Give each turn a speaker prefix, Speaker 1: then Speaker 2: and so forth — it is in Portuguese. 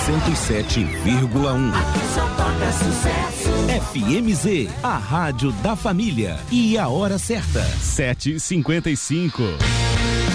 Speaker 1: 107,1.
Speaker 2: Aqui só toca sucesso.
Speaker 1: FMZ, a rádio da família. E a hora certa,
Speaker 3: 7h55.